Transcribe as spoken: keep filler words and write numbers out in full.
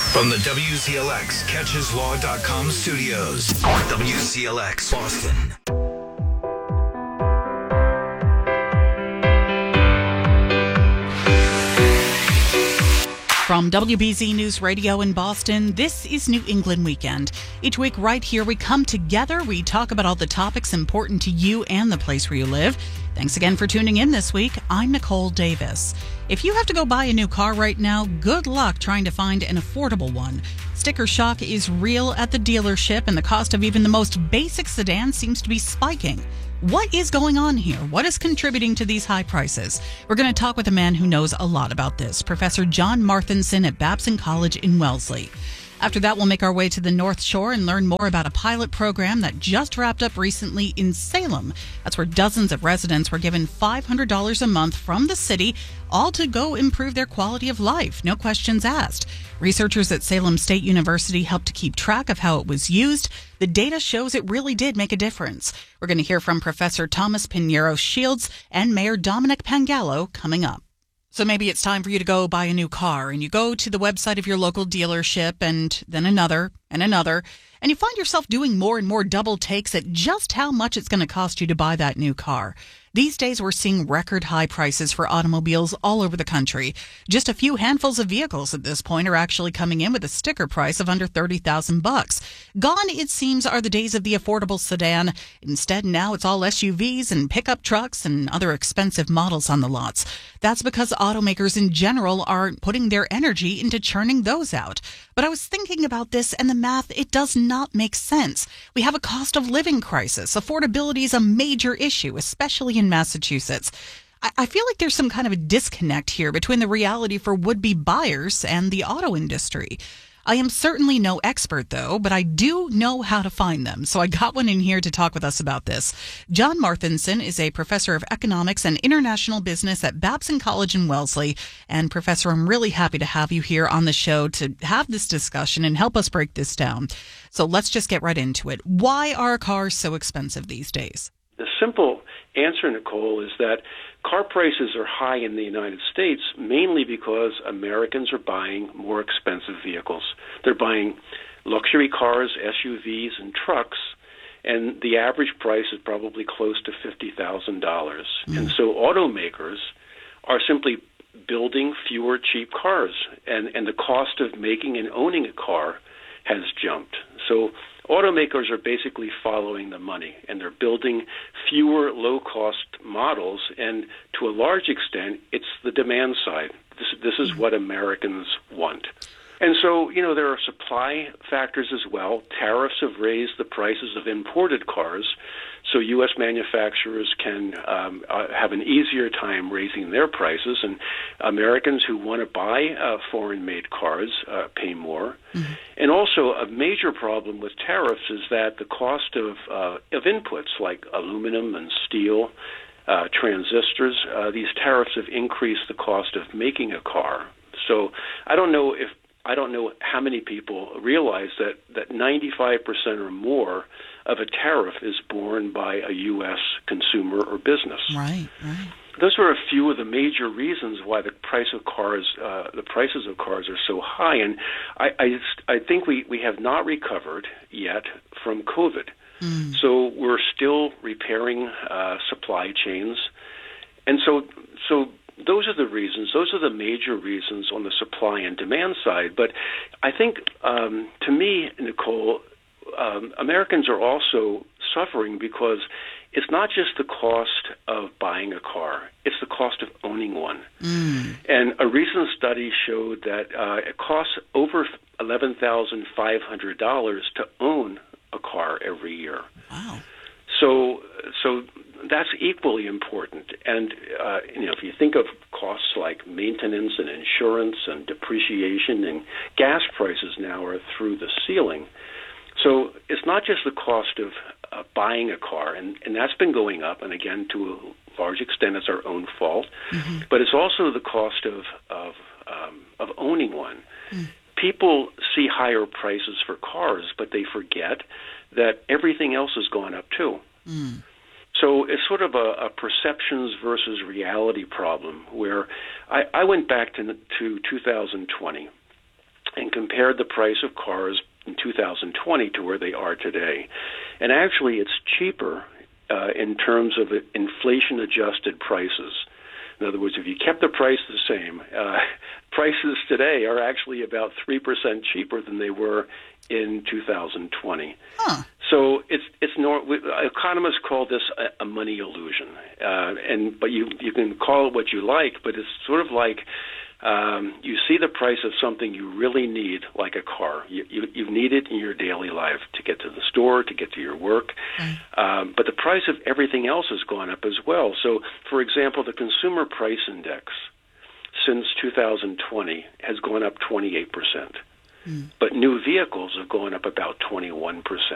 From the W C L X Catches Law dot com studios, W C L X Boston. From W B Z News Radio in Boston, this is New England Weekend. Each week right here we come together, we talk about all the topics important to you and the place where you live. Thanks again for tuning in this week. I'm Nicole Davis. If you have to go buy a new car right now, good luck trying to find an affordable one. Sticker shock is real at the dealership, and the cost of even the most basic sedan seems to be spiking. What is going on here? What is contributing to these high prices? We're going to talk with a man who knows a lot about this, Professor John Marthinson at Babson College in Wellesley. After that, we'll make our way to the North Shore and learn more about a pilot program that just wrapped up recently in Salem. That's where dozens of residents were given five hundred dollars a month from the city, all to go improve their quality of life, no questions asked. Researchers at Salem State University helped to keep track of how it was used. The data shows it really did make a difference. We're going to hear from Professor Thomas Pinheiro Shields and Mayor Dominic Pangallo coming up. So maybe it's time for you to go buy a new car, and you go to the website of your local dealership and then another and another, and you find yourself doing more and more double takes at just how much it's going to cost you to buy that new car. These days, we're seeing record high prices for automobiles all over the country. Just a few handfuls of vehicles at this point are actually coming in with a sticker price of under thirty thousand bucks. Gone, it seems, are the days of the affordable sedan. Instead, now it's all S U Vs and pickup trucks and other expensive models on the lots. That's because automakers in general are putting their energy into churning those out. But I was thinking about this, and the math, it does not make sense. We have a cost of living crisis. Affordability is a major issue, especially in Massachusetts. I, I feel like there's some kind of a disconnect here between the reality for would-be buyers and the auto industry. I am certainly no expert, though, but I do know how to find them. So I got one in here to talk with us about this. John Marthinson is a professor of economics and international business at Babson College in Wellesley. And Professor, I'm really happy to have you here on the show to have this discussion and help us break this down. So let's just get right into it. Why are cars so expensive these days? The simple answer, Nicole, is that car prices are high in the United States mainly because Americans are buying more expensive vehicles. They're buying luxury cars, S U Vs, and trucks, and the average price is probably close to fifty thousand dollars. Mm. And so automakers are simply building fewer cheap cars, and, and the cost of making and owning a car has jumped. So automakers are basically following the money, and they're building fewer low-cost models, and to a large extent, it's the demand side. This, this is what Americans want. And so, you know, there are supply factors as well. Tariffs have raised the prices of imported cars, so U S manufacturers can um, uh, have an easier time raising their prices, and Americans who want to buy uh, foreign-made cars uh, pay more. Mm-hmm. And also, a major problem with tariffs is that the cost of uh, of inputs like aluminum and steel, uh, transistors, uh, these tariffs have increased the cost of making a car. So I don't know if I don't know how many people realize that, that ninety-five percent or more of a tariff is borne by a U S consumer or business. Right, right. Those are a few of the major reasons why the price of cars, uh, the prices of cars are so high. And I, I, I think we, we have not recovered yet from COVID. Mm. So we're still repairing uh, supply chains. And so, so those are the reasons. Those are the major reasons on the supply and demand side. But I think, um, to me, Nicole, um, Americans are also suffering because it's not just the cost of buying a car, it's the cost of owning one. Mm. And a recent study showed that uh, it costs over eleven thousand five hundred dollars to own a car every year. Wow. So, so that's equally important. And uh, you know, if you think of costs like maintenance and insurance and depreciation, and gas prices now are through the ceiling. So it's not just the cost of uh, buying a car, and, and that's been going up, and again, to a large extent, it's our own fault. Mm-hmm. But it's also the cost of of, um, of owning one. Mm. People see higher prices for cars, but they forget that everything else has gone up too. Mm. So it's sort of a, a perceptions versus reality problem, where I, I went back to, to two thousand twenty, and compared the price of cars in two thousand twenty to where they are today. And actually, it's cheaper uh, in terms of inflation-adjusted prices. In other words, if you kept the price the same, uh, prices today are actually about three percent cheaper than they were in two thousand twenty. Huh. So it's it's nor- economists call this a, a money illusion, uh, and but you you can call it what you like, but it's sort of like um, you see the price of something you really need, like a car. You, you you need it in your daily life to get to the store, to get to your work, mm. um, but the price of everything else has gone up as well. So, for example, the Consumer Price Index since two thousand twenty has gone up twenty-eight percent. Mm. But new vehicles have gone up about twenty-one percent.